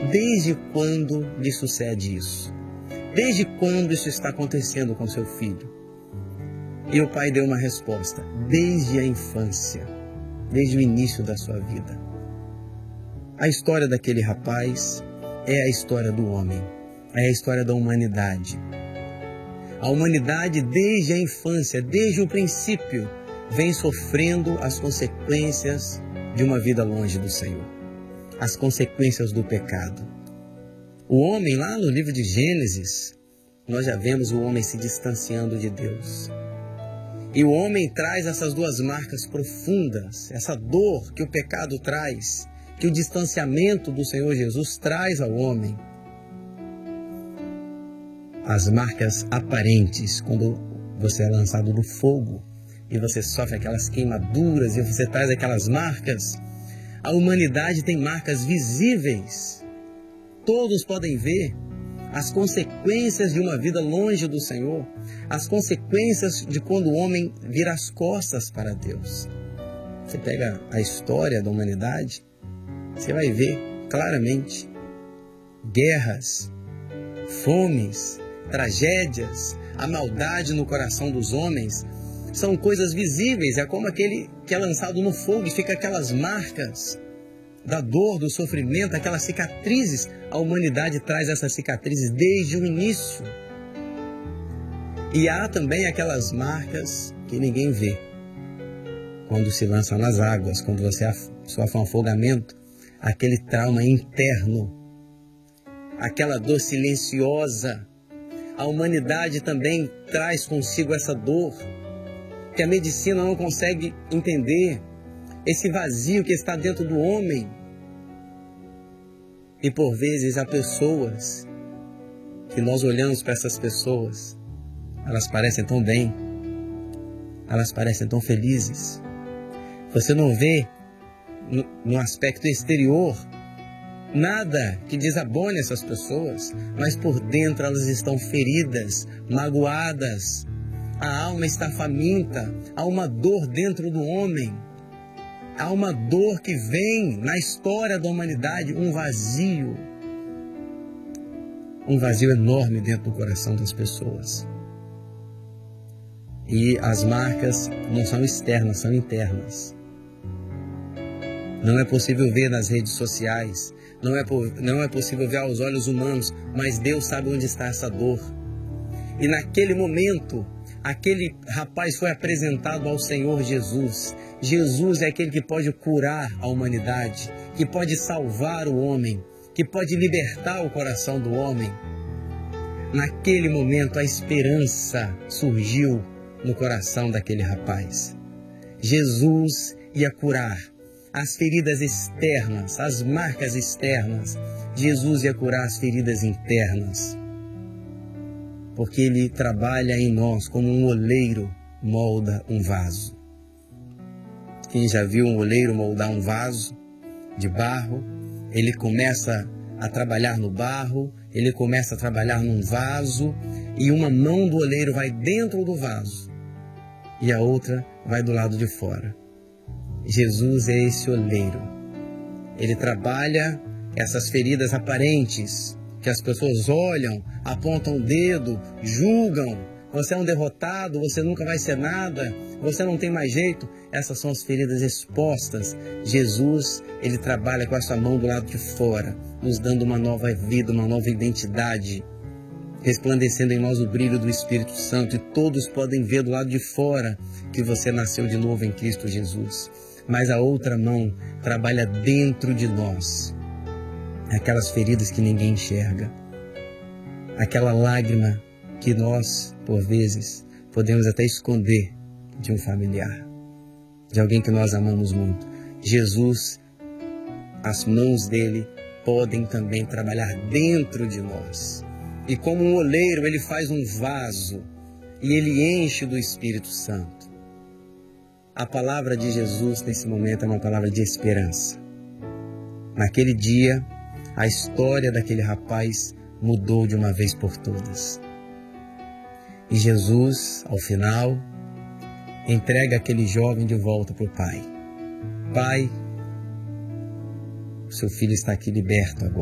Desde quando lhe sucede isso? Desde quando isso está acontecendo com seu filho? E o pai deu uma resposta: desde a infância, desde o início da sua vida. A história daquele rapaz é a história do homem, é a história da humanidade. A humanidade, desde a infância, desde o princípio, vem sofrendo as consequências de uma vida longe do Senhor, as consequências do pecado. O homem, lá no livro de Gênesis, nós já vemos o homem se distanciando de Deus. E o homem traz essas duas marcas profundas, essa dor que o pecado traz, que o distanciamento do Senhor Jesus traz ao homem. As marcas aparentes, quando você é lançado no fogo e você sofre aquelas queimaduras e você traz aquelas marcas. A humanidade tem marcas visíveis. Todos podem ver as consequências de uma vida longe do Senhor, as consequências de quando o homem vira as costas para Deus. Você pega a história da humanidade, você vai ver claramente guerras, fomes, tragédias, a maldade no coração dos homens. São coisas visíveis, é como aquele que é lançado no fogo e fica aquelas marcas da dor, do sofrimento, aquelas cicatrizes. A humanidade traz essas cicatrizes desde o início. E há também aquelas marcas que ninguém vê. Quando se lança nas águas, quando você sofre um afogamento, aquele trauma interno, aquela dor silenciosa. A humanidade também traz consigo essa dor, que a medicina não consegue entender, esse vazio que está dentro do homem. E por vezes há pessoas que nós olhamos para essas pessoas, elas parecem tão bem, elas parecem tão felizes. Você não vê no aspecto exterior nada que desabone essas pessoas, mas por dentro elas estão feridas, magoadas. A alma está faminta, há uma dor dentro do homem. Há uma dor que vem na história da humanidade, um vazio enorme dentro do coração das pessoas. E as marcas não são externas, são internas. Não é possível ver nas redes sociais, não é possível ver aos olhos humanos, mas Deus sabe onde está essa dor. E naquele momento, aquele rapaz foi apresentado ao Senhor Jesus. Jesus é aquele que pode curar a humanidade, que pode salvar o homem, que pode libertar o coração do homem. Naquele momento, a esperança surgiu no coração daquele rapaz. Jesus ia curar as feridas externas, as marcas externas. Jesus ia curar as feridas internas. Porque Ele trabalha em nós como um oleiro molda um vaso. Quem já viu um oleiro moldar um vaso de barro, ele começa a trabalhar no barro, ele começa a trabalhar num vaso, e uma mão do oleiro vai dentro do vaso e a outra vai do lado de fora. Jesus é esse oleiro. Ele trabalha essas feridas aparentes, que as pessoas olham, apontam o dedo, julgam. Você é um derrotado, você nunca vai ser nada, você não tem mais jeito. Essas são as feridas expostas. Jesus, Ele trabalha com essa mão do lado de fora, nos dando uma nova vida, uma nova identidade, resplandecendo em nós o brilho do Espírito Santo. E todos podem ver do lado de fora que você nasceu de novo em Cristo Jesus. Mas a outra mão trabalha dentro de nós. Aquelas feridas que ninguém enxerga. Aquela lágrima que nós, por vezes, podemos até esconder de um familiar, de alguém que nós amamos muito. Jesus, as mãos dele podem também trabalhar dentro de nós. E como um oleiro, ele faz um vaso e ele enche do Espírito Santo. A palavra de Jesus nesse momento é uma palavra de esperança. Naquele dia, a história daquele rapaz mudou de uma vez por todas. E Jesus, ao final, entrega aquele jovem de volta para o pai. Pai, seu filho está aqui liberto agora.